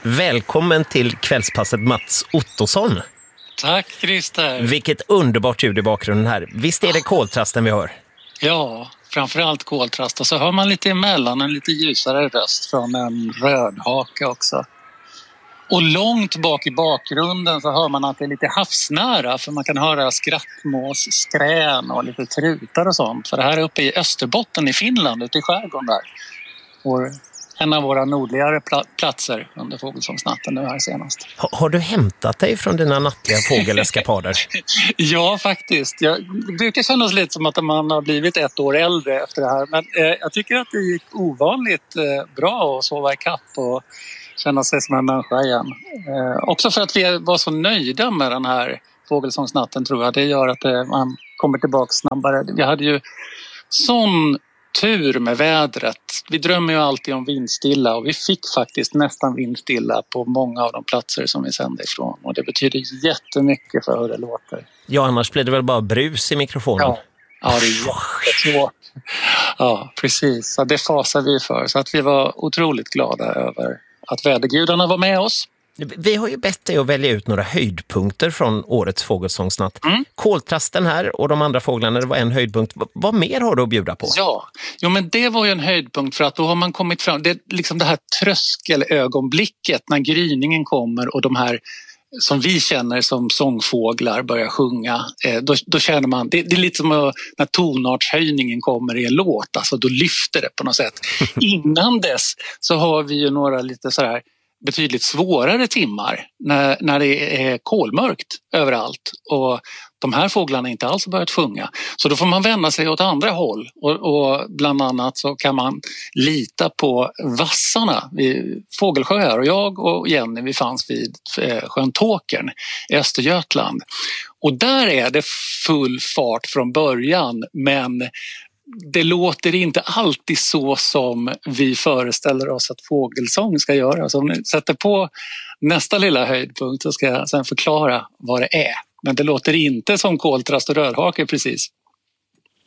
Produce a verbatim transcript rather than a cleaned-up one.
Välkommen till kvällspasset Mats Ottosson. Tack Christer. Vilket underbart ljud i bakgrunden här. Visst är det koltrasten vi hör? Ja, framförallt koltrast. Och så hör man lite emellan en lite ljusare röst från en rödhake också. Och långt bak i bakgrunden så hör man att det är lite havsnära, för man kan höra skrattmås, skrän och lite trutar och sånt. För det här är uppe i Österbotten i Finland, ute i skärgården där. Och en av våra nordligare platser under fågelsångsnatten nu här senast. Har, har du hämtat dig från dina nattliga fågeleskapader? Ja, faktiskt. Jag, det brukar kännas lite som att man har blivit ett år äldre efter det här. Men eh, jag tycker att det gick ovanligt eh, bra att sova i kapp och känna sig som en människa igen. Eh, också för att vi var så nöjda med den här fågelsångsnatten, tror jag. Det gör att eh, man kommer tillbaka snabbare. Vi hade ju sån tur med vädret. Vi drömmer ju alltid om vindstilla, och vi fick faktiskt nästan vindstilla på många av de platser som vi sände ifrån. Och det betyder jättemycket för hur det låter. Ja, annars blir det väl bara brus i mikrofonen. Ja, ja det är jättesvårt. Ja, precis. Så det fasar vi för. Så att vi var otroligt glada över att vädergudarna var med oss. Vi har ju bett dig att välja ut några höjdpunkter från årets fågelsångsnatt. Mm. Koltrasten här och de andra fåglarna, det var en höjdpunkt. Vad mer har du att bjuda på? Ja, jo, men det var ju en höjdpunkt, för att då har man kommit fram. Det är liksom det här tröskelögonblicket när gryningen kommer och de här som vi känner som sångfåglar börjar sjunga. Eh, då, då känner man, det, det är lite som att, när tonartshöjningen kommer i en låt, alltså då lyfter det på något sätt. Innan dess så har vi ju några lite så här betydligt svårare timmar när, när det är kolmörkt överallt och de här fåglarna inte alls börjat sjunga. Så då får man vända sig åt andra håll, och, och bland annat så kan man lita på vassarna vid Fågelsjö. Och jag och Jenny, vi fanns vid sjön Tåkern i Östergötland. Och där är det full fart från början, men det låter inte alltid så som vi föreställer oss att fågelsång ska göra. Så om ni sätter på nästa lilla höjdpunkt så ska jag sen förklara vad det är. Men det låter inte som koltrast och rödhake precis.